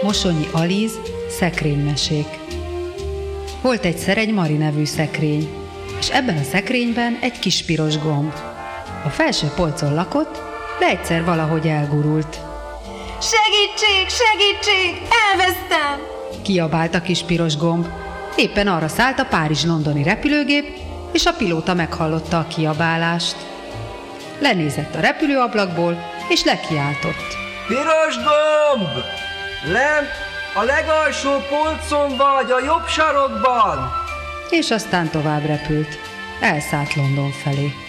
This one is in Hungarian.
Osonyi Alíz, Szekrénymesék. Volt egyszer egy Mari nevű szekrény, és ebben a szekrényben egy kis piros gomb. A felső polcon lakott, de egyszer valahogy elgurult. Segítség, segítség, elvesztem! Kiabált a kis piros gomb. Éppen arra szállt a Párizs-londoni repülőgép, és a pilóta meghallotta a kiabálást. Lenézett a repülőablakból, és lekiáltott. Piros gomb! Lent a legalsó polcon vagy, a jobb sarokban! És aztán tovább repült. Elszállt London felé.